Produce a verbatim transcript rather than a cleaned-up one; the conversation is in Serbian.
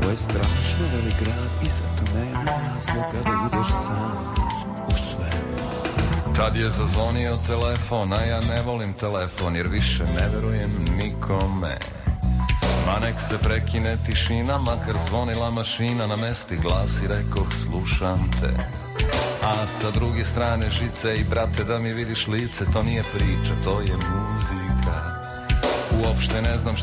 je strašno velik grad i zato nema razloga da ideš sam u sve. Tad je zazvonio telefon, a ja ne volim telefon jer više ne verujem nikome. Ma nek se prekine tišina, makar zvonila mašina, na mesti glas i rekoh slušam te. A sa druge strane žice i brate da mi vidiš lice, to nije priča, to je muzika. Uopšte ne znam